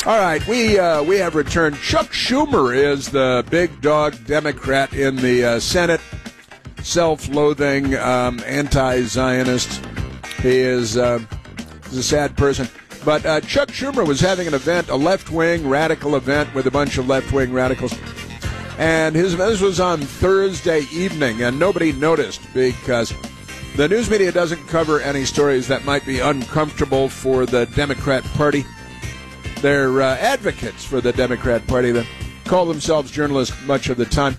All right, we have returned. Chuck Schumer is the big dog Democrat in the Senate, self-loathing, anti-Zionist. He is a sad person. But Chuck Schumer was having an event, a left-wing radical event with a bunch of left-wing radicals. And this was on Thursday evening, and nobody noticed because the news media doesn't cover any stories that might be uncomfortable for the Democrat Party. They're advocates for the Democrat Party that call themselves journalists much of the time.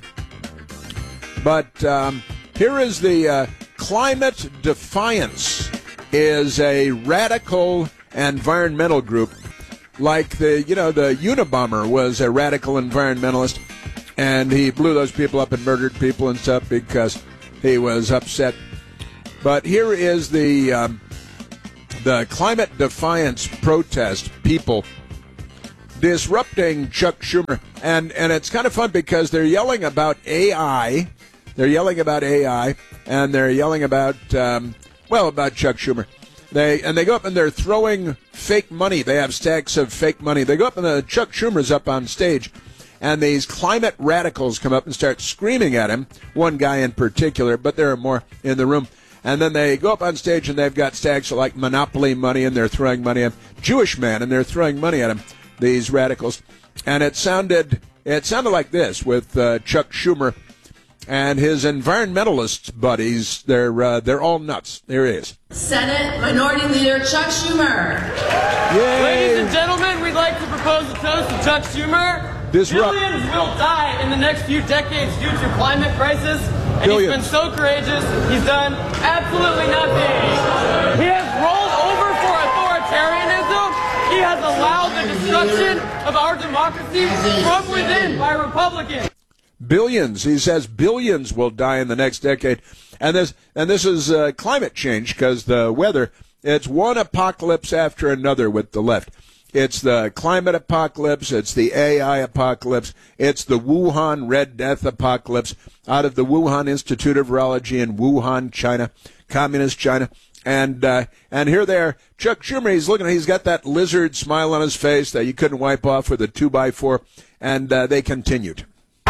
But here is the Climate Defiance is a radical environmental group like the Unabomber was a radical environmentalist, and he blew those people up and murdered people and stuff because he was upset. But here is the Climate Defiance protest people disrupting Chuck Schumer. And it's kind of fun because they're yelling about AI. They're yelling about AI, and they're yelling about, about Chuck Schumer. They go up and they're throwing fake money. They have stacks of fake money. They go up and Chuck Schumer's up on stage, and these climate radicals come up and start screaming at him, one guy in particular, but there are more in the room. And then they go up on stage and they've got stacks of like Monopoly money, and they're throwing money at him. Jewish man, and they're throwing money at him, these radicals. And it sounded like this with Chuck Schumer and his environmentalist buddies. They're all nuts. There he is. Senate Minority Leader Chuck Schumer. Yay. Ladies and gentlemen, we'd like to propose a toast to Chuck Schumer. Billions will die in the next few decades due to climate crisis. And Billions. He's been so courageous. He's done absolutely nothing. He has rolled over for authoritarianism. He has allowed the destruction of our democracy from within by Republicans. Billions. He says billions will die in the next decade. And this is climate change, because the weather, it's one apocalypse after another with the left. It's the climate apocalypse. It's the AI apocalypse. It's the Wuhan Red Death apocalypse out of the Wuhan Institute of Virology in Wuhan, China, communist China. And here they are. Chuck Schumer, he's got that lizard smile on his face that you couldn't wipe off with a 2x4. And they continued.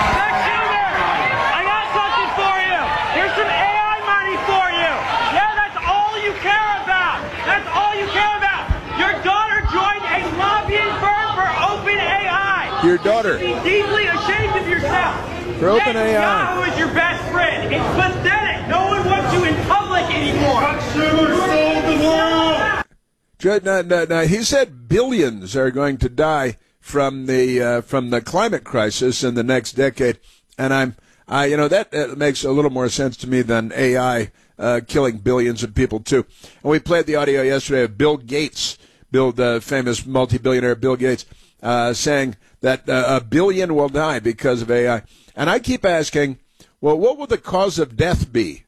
Your daughter. You should be deeply ashamed of yourself. For OpenAI. Yahoo is your best friend. It's pathetic. No one wants you in public anymore. Chuck Schumer sold the world. Now, he said billions are going to die from the climate crisis in the next decade, and that makes a little more sense to me than AI killing billions of people too. And we played the audio yesterday of Bill Gates, the famous multi-billionaire Bill Gates, saying that a billion will die because of AI. And I keep asking, well, what will the cause of death be?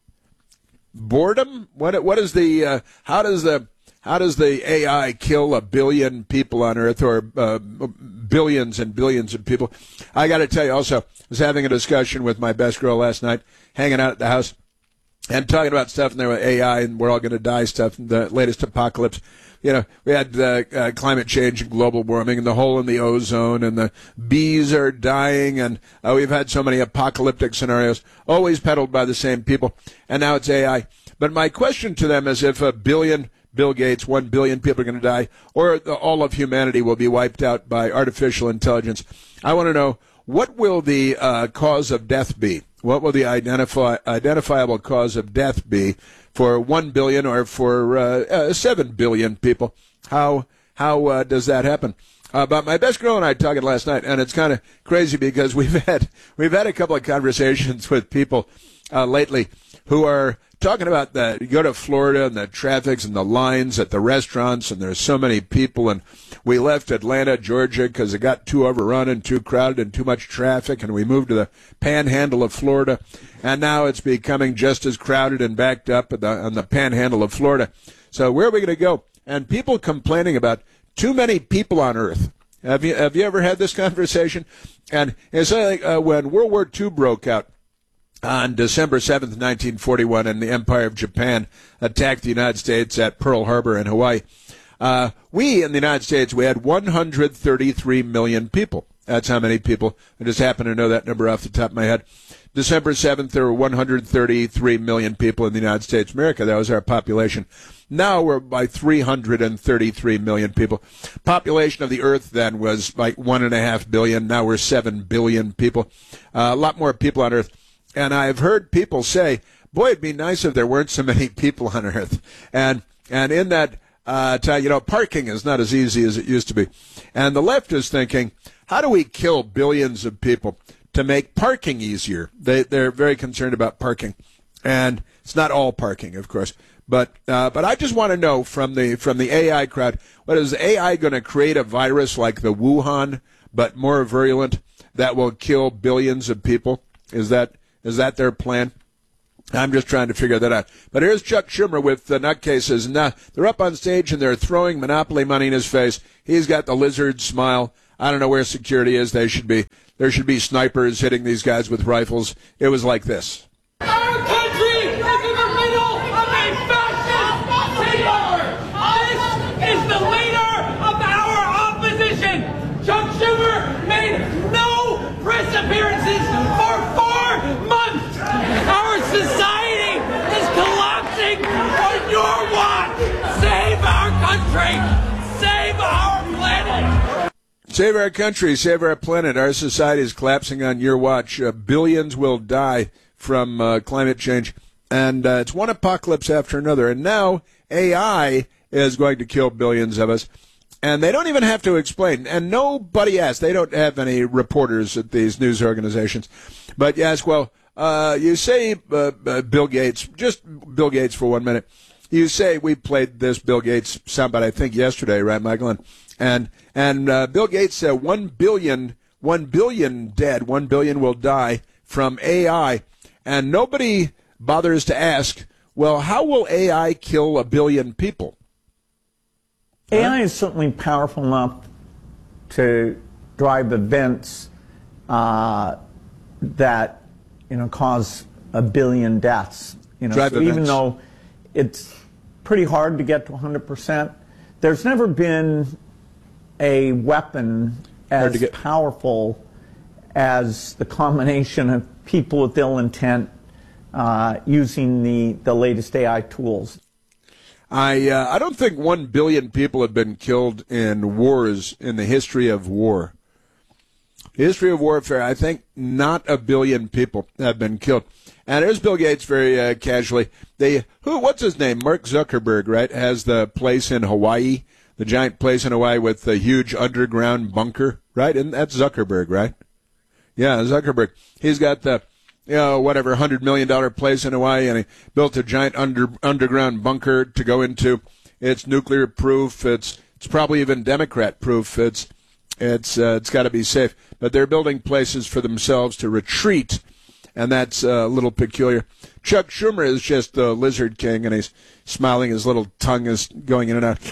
Boredom? What is the how does the AI kill a billion people on Earth, or billions and billions of people? I got to tell you also, I was having a discussion with my best girl last night, hanging out at the house, and talking about stuff in there with AI and we're all going to die stuff, the latest apocalypse. We had climate change and global warming and the hole in the ozone, and the bees are dying, and we've had so many apocalyptic scenarios, always peddled by the same people, and now it's AI. But my question to them is, if a billion, Bill Gates, 1 billion people are going to die, or all of humanity will be wiped out by artificial intelligence, I want to know, what will the cause of death be? What will the identifiable cause of death be for 1 billion or for 7 billion people? How does that happen? But my best girl and I talking last night, and it's kind of crazy because we've had a couple of conversations with people lately who are talking about you go to Florida and the traffics and the lines at the restaurants, and there's so many people, and we left Atlanta, Georgia, because it got too overrun and too crowded and too much traffic, and we moved to the panhandle of Florida, and now it's becoming just as crowded and backed up on the panhandle of Florida. So where are we going to go? And people complaining about too many people on Earth. Have you ever had this conversation? And it's like when World War II broke out, on December 7th, 1941, and the Empire of Japan attacked the United States at Pearl Harbor in Hawaii. We, in the United States, we had 133 million people. That's how many people. I just happen to know that number off the top of my head. December 7th, there were 133 million people in the United States of America. That was our population. Now we're by 333 million people. Population of the Earth then was like 1.5 billion. Now we're 7 billion people. A lot more people on Earth. And I've heard people say, boy, it'd be nice if there weren't so many people on Earth. And in that time, parking is not as easy as it used to be. And the left is thinking, how do we kill billions of people to make parking easier? They're very concerned about parking. And it's not all parking, of course. But I just want to know from the AI crowd, what is AI going to create a virus like the Wuhan, but more virulent, that will kill billions of people? Is that their plan? I'm just trying to figure that out. But here's Chuck Schumer with the nutcases. Now, they're up on stage and they're throwing Monopoly money in his face. He's got the lizard smile. I don't know where security is. There should be snipers hitting these guys with rifles. It was like this. Our country is in the middle of a fascist takeover. This is the leader of our opposition. Chuck Schumer made no press appearances for 4 months. Our society is collapsing on your watch. Save our country. Save our planet. Save our country. Save our planet. Our society is collapsing on your watch. Billions will die from climate change. And it's one apocalypse after another. And now AI is going to kill billions of us. And they don't even have to explain. And nobody asks. They don't have any reporters at these news organizations. But you ask, well, you say Bill Gates, just Bill Gates for 1 minute. You say we played this Bill Gates soundbite, I think, yesterday, right, Michael? And Bill Gates said 1 billion dead, 1 billion will die from AI. And nobody bothers to ask, well, how will AI kill 1 billion people? AI is certainly powerful enough to drive events that cause 1 billion deaths. So even though it's pretty hard to get to 100%, there's never been a weapon as powerful as the combination of people with ill intent using the latest AI tools. I don't think 1 billion people have been killed in wars in the history of war. The history of warfare, I think not 1 billion people have been killed. And there's Bill Gates very casually. What's his name? Mark Zuckerberg, right? Has the place in Hawaii, the giant place in Hawaii with the huge underground bunker, right? And that's Zuckerberg, right? Yeah, Zuckerberg. He's got the $100 million place in Hawaii, and he built a giant underground bunker to go into. It's nuclear proof. It's probably even Democrat proof. It's got to be safe. But they're building places for themselves to retreat, and that's a little peculiar. Chuck Schumer is just the lizard king, and he's smiling. His little tongue is going in and out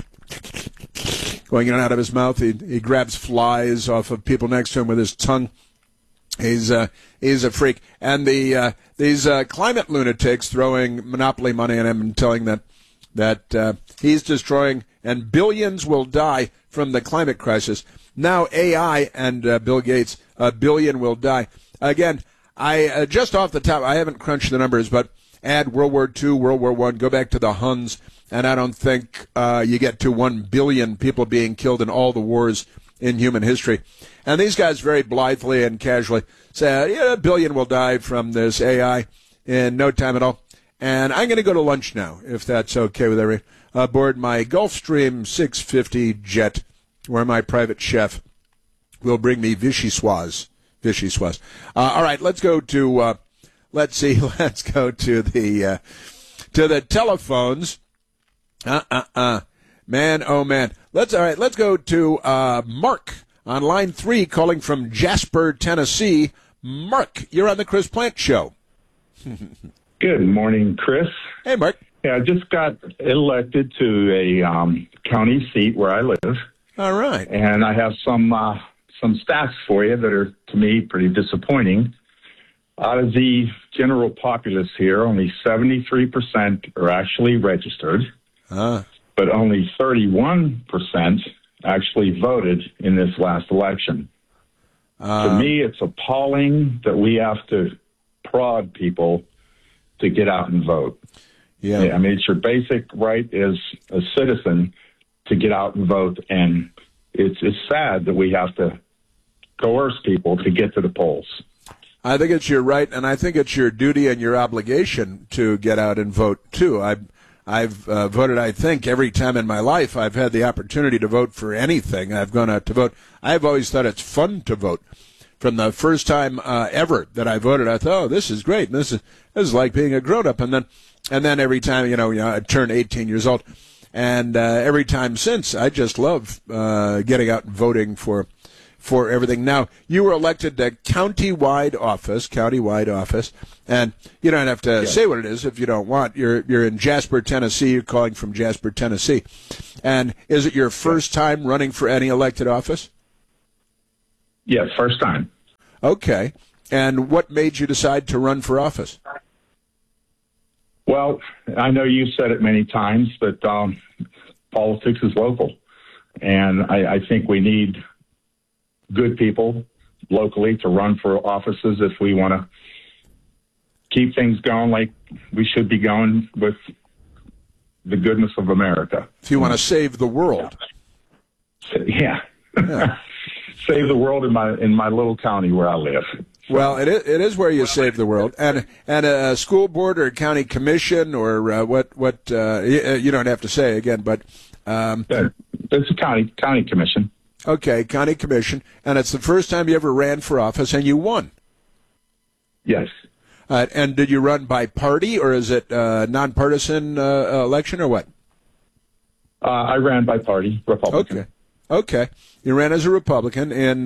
of his mouth. He grabs flies off of people next to him with his tongue. He's a freak. And these climate lunatics throwing Monopoly money at him and telling that he's destroying, and billions will die from the climate crisis. Now AI and Bill Gates, 1 billion will die. Again, I just off the top, I haven't crunched the numbers, but add World War II, World War I, go back to the Huns, and I don't think you get to 1 billion people being killed in all the wars in human history. And these guys very blithely and casually say, 1 billion will die from this AI in no time at all. And I'm going to go to lunch now, if that's okay with everyone, aboard my Gulfstream 650 jet, where my private chef will bring me vichyssoise. All right, let's go to the telephones. Man, oh man. Let's go to Mark on line 3, calling from Jasper, Tennessee. Mark, you're on the Chris Plante Show. Good morning, Chris. Hey, Mark. Yeah, I just got elected to a county seat where I live. All right. And I have some stats for you that are, to me, pretty disappointing. Out of the general populace here, only 73% are actually registered. but only 31% actually voted in this last election. To me, it's appalling that we have to prod people to get out and vote. Yeah. I mean, it's your basic right as a citizen to get out and vote, and it's sad that we have to coerce people to get to the polls. I think it's your right, and I think it's your duty and your obligation to get out and vote, too. I've voted, I think, every time in my life I've had the opportunity to vote for anything. I've gone out to vote. I've always thought it's fun to vote. From the first time ever that I voted, I thought, oh, this is great. This is like being a grown-up. And then every time, I turned 18 years old. And every time since, I just love getting out and voting for everything. Now, you were elected to county-wide office, and you don't have to say what it is if you don't want. You're in Jasper, Tennessee. You're calling from Jasper, Tennessee. And is it your first time running for any elected office? Yes, first time. Okay. And what made you decide to run for office? Well, I know you've said it many times, but politics is local. And I think we need good people locally to run for offices if we want to keep things going like we should be going with the goodness of America. If you want to save the world. Yeah. Save the world in my little county where I live. Well, it is where you save the world, and a school board or a county commission or what you don't have to say again, but it's a county commission. Okay, county commission, and it's the first time you ever ran for office, and you won. Yes. And did you run by party, or is it nonpartisan election, or what? I ran by party, Republican. Okay. You ran as a Republican in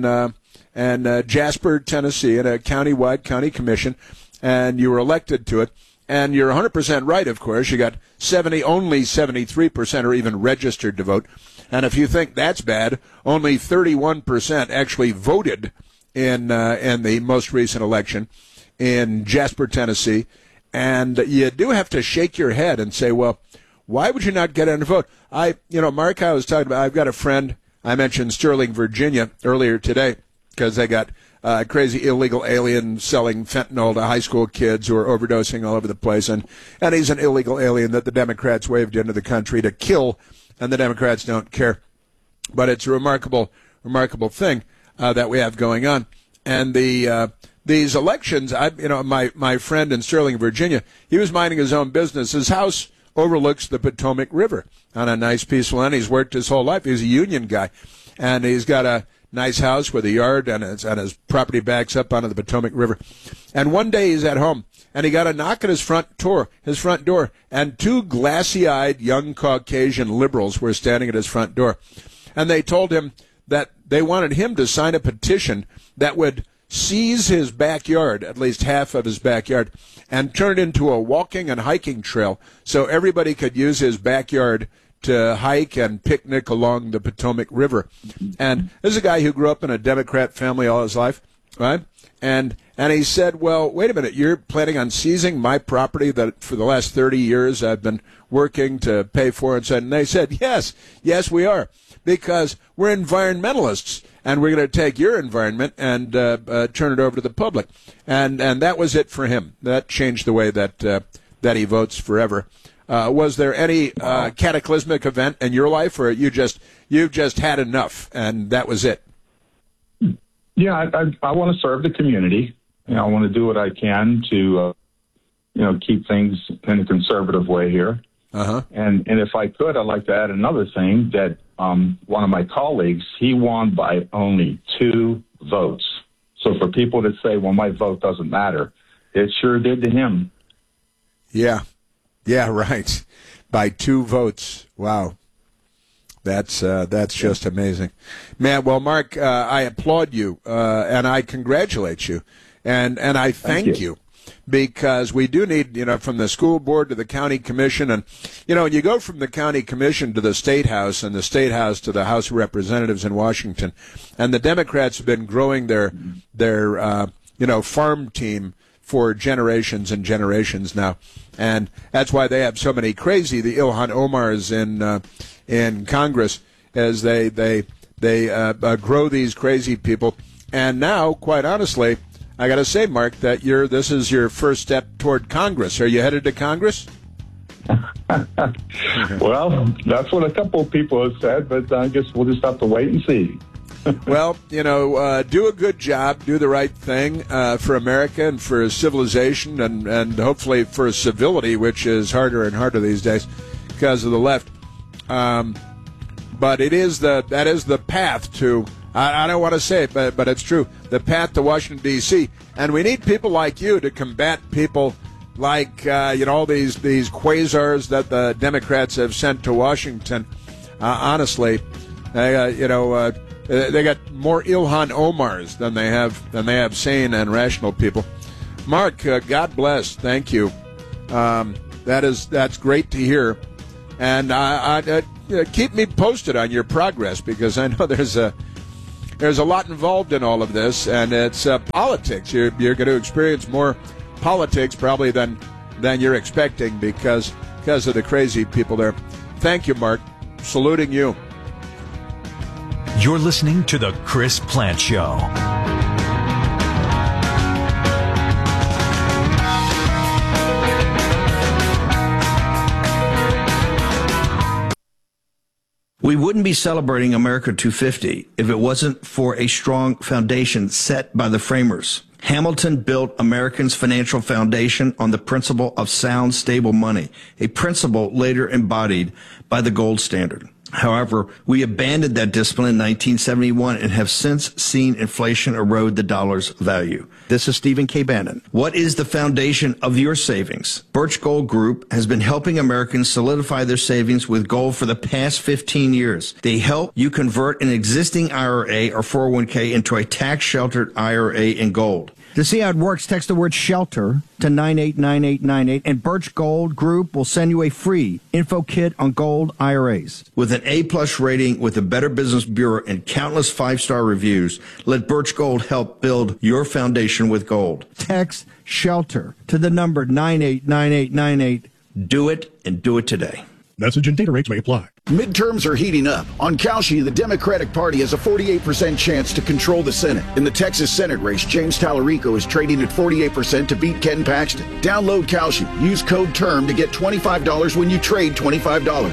Jasper, Tennessee, in a county-wide county commission, and you were elected to it. And you're 100% right, of course. You got only 73% are even registered to vote. And if you think that's bad, only 31% actually voted in the most recent election in Jasper, Tennessee. And you do have to shake your head and say, well, why would you not get in and vote? Mark, I was talking about, I've got a friend, I mentioned Sterling, Virginia earlier today because they got crazy illegal alien selling fentanyl to high school kids who are overdosing all over the place. And he's an illegal alien that the Democrats waved into the country to kill, and the Democrats don't care. But it's a remarkable thing that we have going on. And these elections, my friend in Sterling, Virginia, he was minding his own business. His house overlooks the Potomac River on a nice, peaceful end. He's worked his whole life. He's a union guy, and he's got a nice house with a yard, and his property backs up onto the Potomac River. And one day he's at home, and he got a knock at his front door, and two glassy-eyed young Caucasian liberals were standing at his front door. And they told him that they wanted him to sign a petition that would seize his backyard, at least half of his backyard, and turn it into a walking and hiking trail so everybody could use his backyard to hike and picnic along the Potomac River. And this is a guy who grew up in a Democrat family all his life, right? And he said, well, wait a minute, you're planning on seizing my property that for the last 30 years I've been working to pay for? And they said, yes, we are, because we're environmentalists, and we're going to take your environment and turn it over to the public. And that was it for him. That changed the way that he votes forever. Was there any cataclysmic event in your life, or you've just had enough and that was it? Yeah, I want to serve the community. I want to do what I can to keep things in a conservative way here. Uh-huh. And if I could, I'd like to add another thing that one of my colleagues, he won by only 2 votes. So for people that say, well, my vote doesn't matter, it sure did to him. Yeah, right. By 2 votes. Wow. That's just amazing. Man, well, Mark, I applaud you, and I congratulate you, and I thank you. Because we do need, from the school board to the county commission, and, when you go from the county commission to the state house, and the state house to the House of Representatives in Washington, and the Democrats have been growing their farm team for generations and generations now, and that's why they have so many crazy the Ilhan Omars in Congress as they grow these crazy people. And now, quite honestly, I got to say, Mark, that this is your first step toward Congress. Are you headed to Congress? Well, that's what a couple of people have said, but I guess we'll just have to wait and see. Well, do a good job, do the right thing for America and for civilization and hopefully for civility, which is harder and harder these days because of the left. But that is the path to, I don't want to say it, but it's true, the path to Washington, D.C. And we need people like you to combat people like, all these quasars that the Democrats have sent to Washington. Honestly, they got more Ilhan Omars than they have sane and rational people. Mark, God bless. Thank you. That's great to hear. And keep me posted on your progress, because I know there's a lot involved in all of this, and it's politics. You're going to experience more politics probably than you're expecting because of the crazy people there. Thank you, Mark. Saluting you. You're listening to The Chris Plante Show. We wouldn't be celebrating America 250 if it wasn't for a strong foundation set by the framers. Hamilton built Americans' financial foundation on the principle of sound, stable money, a principle later embodied by the gold standard. However, we abandoned that discipline in 1971 and have since seen inflation erode the dollar's value. This is Stephen K. Bannon. What is the foundation of your savings? Birch Gold Group has been helping Americans solidify their savings with gold for the past 15 years. They help you convert an existing IRA or 401k into a tax-sheltered IRA in gold. To see how it works, text the word SHELTER to 989898, and Birch Gold Group will send you a free info kit on gold IRAs. With an A-plus rating with the Better Business Bureau and countless five-star reviews, let Birch Gold help build your foundation with gold. Text SHELTER to the number 989898. Do it, and do it today. Message and data rates may apply. Midterms are heating up. On Cauchy, the Democratic Party has a 48% chance to control the Senate. In the Texas Senate race, James Tallarico is trading at 48% to beat Ken Paxton. Download Cauchy. Use code TERM to get $25 when you trade $25.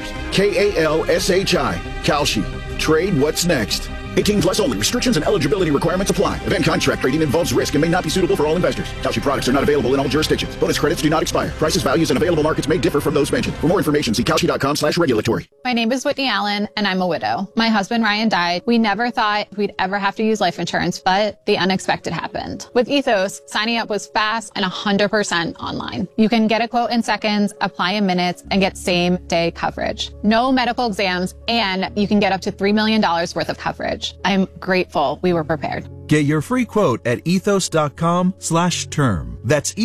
KALSHI. Cauchy. Trade what's next. 18 plus only. Restrictions and eligibility requirements apply. Event contract trading involves risk and may not be suitable for all investors. Cauchy products are not available in all jurisdictions. Bonus credits do not expire. Prices, values, and available markets may differ from those mentioned. For more information, see Cauchy.com/regulatory. My name is Whitney Allen, and I'm a widow. My husband, Ryan, died. We never thought we'd ever have to use life insurance, but the unexpected happened. With Ethos, signing up was fast and 100% online. You can get a quote in seconds, apply in minutes, and get same-day coverage. No medical exams, and you can get up to $3 million worth of coverage. I'm grateful we were prepared. Get your free quote at ethos.com/term. That's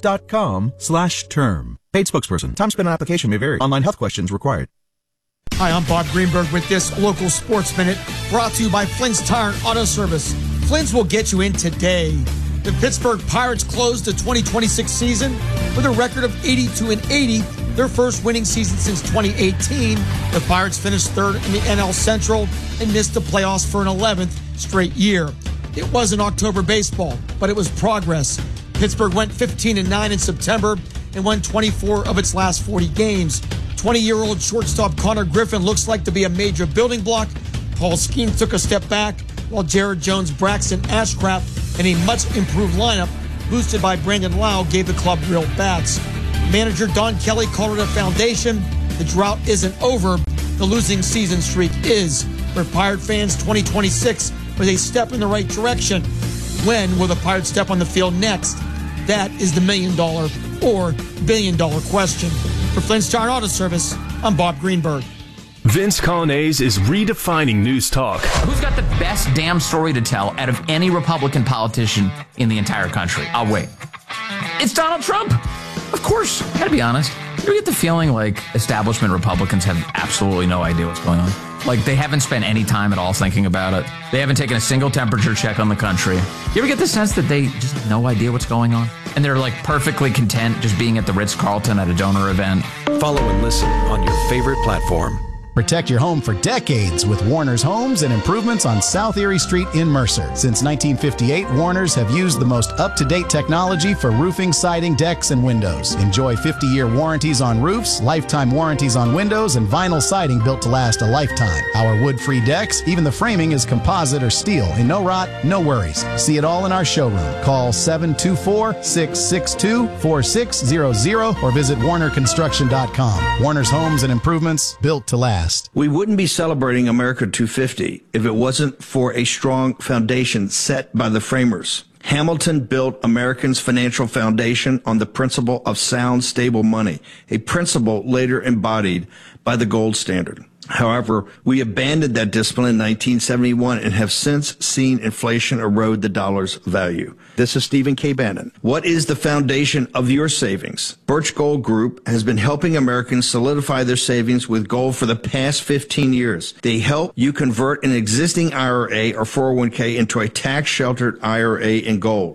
ethos.com/term. Paid spokesperson. Time spent on application may vary. Online health questions required. Hi, I'm Bob Greenberg with this local sports minute brought to you by Flynn's Tire and Auto Service. Flynn's will get you in today. The Pittsburgh Pirates closed the 2026 season with a record of 82-80, their first winning season since 2018. The Pirates finished third in the NL Central and missed the playoffs for an 11th straight year. It wasn't October baseball, but it was progress. Pittsburgh went 15-9 in September and won 24 of its last 40 games. 20-year-old shortstop Connor Griffin looks like to be a major building block. Paul Skeens took a step back, while Jared Jones, Braxton Ashcraft, and a much-improved lineup boosted by Brandon Lau gave the club real bats. Manager Don Kelly called it a foundation. The drought isn't over. The losing season streak is. For Pirate fans, 2026 was a step in the right direction. When will the Pirates step on the field next? That is the $1 million or $1 billion question. For Flynn's Tire and Auto Service, I'm Bob Greenberg. Vince Colonnese is redefining news talk. Who's got the best damn story to tell out of any Republican politician in the entire country? I'll wait. It's Donald Trump. Of course. Gotta be honest. You get the feeling like establishment Republicans have absolutely no idea what's going on. Like, they haven't spent any time at all thinking about it. They haven't taken a single temperature check on the country. You ever get the sense that they just have no idea what's going on? And they're like perfectly content just being at the Ritz-Carlton at a donor event? Follow and listen on your favorite platform. Protect your home for decades with Warner's Homes and Improvements on South Erie Street in Mercer. Since 1958, Warner's have used the most up-to-date technology for roofing, siding, decks, and windows. Enjoy 50-year warranties on roofs, lifetime warranties on windows, and vinyl siding built to last a lifetime. Our wood-free decks, even the framing is composite or steel, and no rot, no worries. See it all in our showroom. Call 724-662-4600 or visit WarnerConstruction.com. Warner's Homes and Improvements, built to last. We wouldn't be celebrating America 250 if it wasn't for a strong foundation set by the framers. Hamilton built Americans' financial foundation on the principle of sound, stable money, a principle later embodied by the gold standard. However, we abandoned that discipline in 1971 and have since seen inflation erode the dollar's value. This is Stephen K. Bannon. What is the foundation of your savings? Birch Gold Group has been helping Americans solidify their savings with gold for the past 15 years. They help you convert an existing IRA or 401k into a tax-sheltered IRA in gold.